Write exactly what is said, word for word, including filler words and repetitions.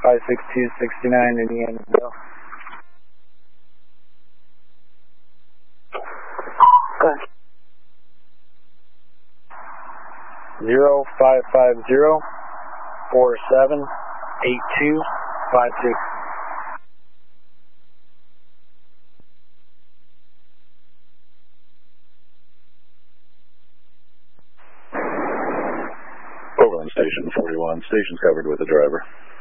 five six two six nine Indiana Bill. Good. Zero five five zero four seven eight two five six. Overland Station forty-one, station's covered with the driver.